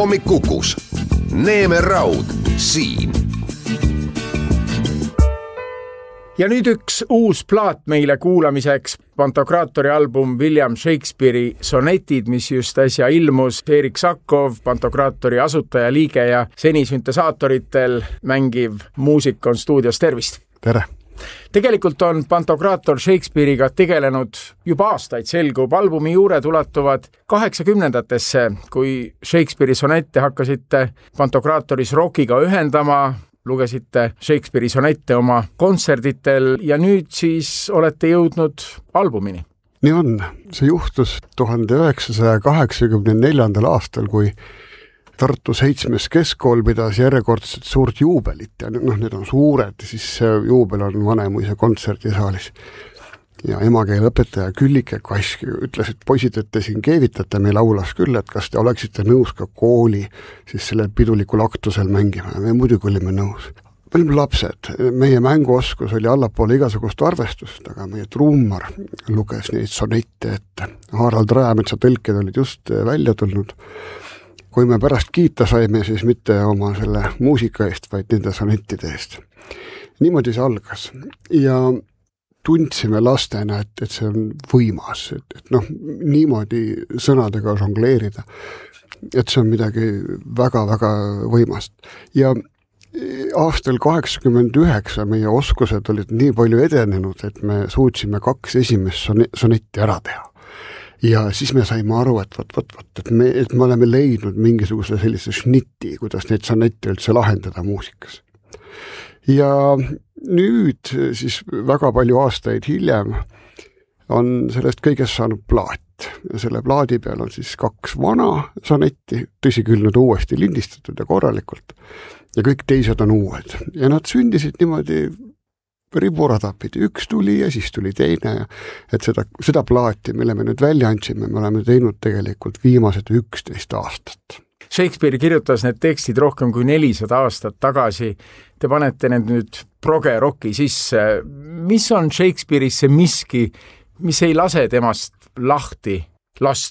hommik Kukus. Neeme Raud siin. Ja nüüd üks uus plaat meile kuulamiseks. Pantokraatori album William Shakespeare'i sonetid, mis just äsja ilmus. Erik Sakov, Pantokraatori asutaja, liige ja seni süntesaatoritel mängiv muusik on stuudios. Tervist! Tere! Tegelikult on Pantokraator Shakespeare'iga tegelenud juba aastaid, selgub. Albumi juured ulatuvad 80-ndatesse, kui Shakespeare'i sonette hakkasite Pantokraatoris rockiga ühendama, lugesite Shakespeare'i sonette oma kontserditel ja nüüd siis olete jõudnud albumini. Nii on. See juhtus 1984. aastal, kui Tartu 7. keskkool pidas järjekordselt suurt juubelit ja need on suured, siis see juubel on Vanemuise kontserdisaalis. Ja emakeeleõpetaja Küllike Kask ütles, et poisid, et te siin keevitate, meil laulas küll, et kas te oleksite nõus ka kooli siis sellel pidulikul aktusel mängima. Me muidugi olime nõus. Me olime lapsed, meie mänguoskus oli allapoole igasugust arvestust, aga meie trummar luges neid sonette ette. Harald Rajametsa tõlked olid just välja tulnud. Kui me pärast kiita saime, siis mitte oma selle muusika eest, vaid nende sonettide eest. Niimoodi see algas. Ja tundsime lastena, et see on võimas, et niimoodi sõnadega žongleerida, et see on midagi väga-väga võimast. Ja aastal 89 meie oskused olid nii palju edenenud, et me suutsime 2 esimest sonetti ära teha. Ja siis me saime aru, et me oleme leidnud mingisuguse sellise šnitti, kuidas neid sonette üldse lahendada muusikas. Ja nüüd siis väga palju aastaid hiljem on sellest kõigest saanud plaat. Ja selle plaadi peal on siis 2 vana sonetti, tõsi küll nüüd uuesti lindistatud ja korralikult. Ja kõik teised on uued. Ja nad sündisid niimoodi riburadapidi. Üks tuli ja siis tuli teine. Et seda plaati, mille me nüüd välja andsime, me oleme teinud tegelikult viimased 11 aastat. Shakespeare kirjutas need tekstid rohkem kui 400 aastat tagasi. Te panete need nüüd proge-rocki sisse. Mis on Shakespeare'is see miski, mis ei lase temast lahti